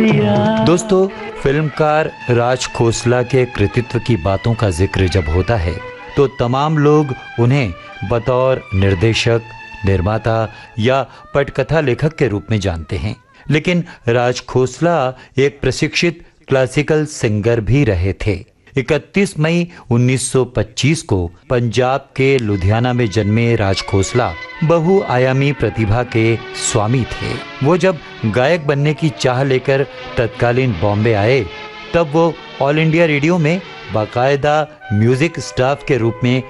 दोस्तों, फिल्मकार राज खोसला के कृतित्व की बातों का जिक्र जब होता है तो तमाम लोग उन्हें बतौर निर्देशक, निर्माता या पटकथा लेखक के रूप में जानते हैं। लेकिन राज खोसला एक प्रशिक्षित क्लासिकल सिंगर भी रहे थे। 31 मई 1925 को पंजाब के लुधियाना में जन्मे राज खोसला बहुआयामी प्रतिभा के स्वामी थे। वो जब गायक बनने की चाह लेकर तत्कालीन बॉम्बे आए, तब वो ऑल इंडिया रेडियो में बाकायदा म्यूजिक स्टाफ के रूप में